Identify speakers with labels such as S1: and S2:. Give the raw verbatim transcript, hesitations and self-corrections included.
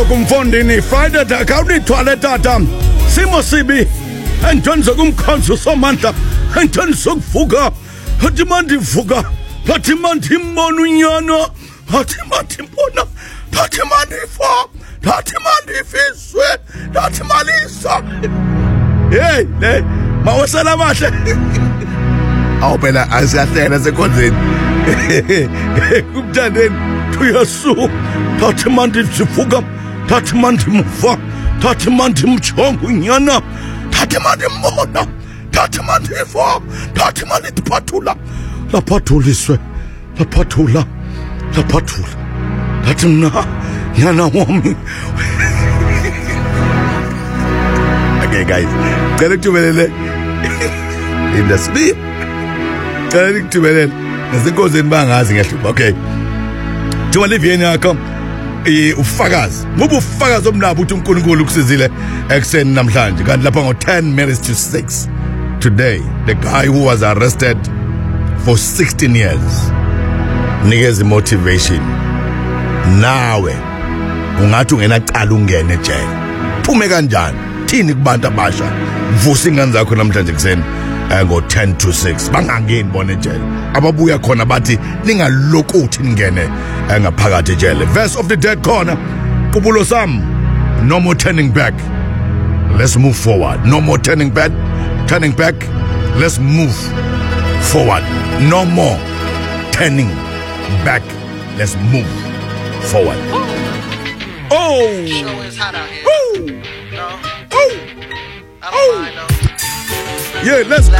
S1: Kumfondini Friday akawuni toilet tata simo sibi entonze kumkhonzo somandla entonze ukuvuka athi mandi vuka athi mandi mbona unyana athi mandi mbona athi mandi fa athi mandi fiswe athi malisa hey hey mawasala mahle awuphela asiyahlela sekonzeni kumthandeni uyasu athi mandi sivuka Thathi mandi mfa, thathi mandi mchongo nyana, thathi mandi mbona, thathi mandi fa, thathi mandi tiphathula, laphathuliswe, laphathula, laphathula, thathi mna, nyana wami. Okay guys, cela kuthumelele, indasibi, cela kuthumelele, nasenkozeni bangazi ngiyahlupa, okay. Juma livyeni yakho. Ufakazi ngoba ufakazi omnabo uthi uNkulunkulu ukusizile ekseni namhlanje kanti lapha ngo ten minutes to six today the guy who was arrested for sixteen years nikeza motivation nawe ungathi ungena cala ungene ejele phume kanjani thini kubantu abasha vusa ingane zakho namhlanje kuseni ngo ten to six bangangeni bona ejele ababuya khona bathi ningalokuthi ningene ngaphakathi ejele. Verse of the dead corner kubulo sam, no more turning back, let's move forward. No more turning back, turning back, let's move forward. No more turning back, let's move forward. Oh,
S2: show is hot out here.
S1: Oh,
S2: no.
S1: oh,
S2: I don't mind, though.
S1: Yeah, let's go.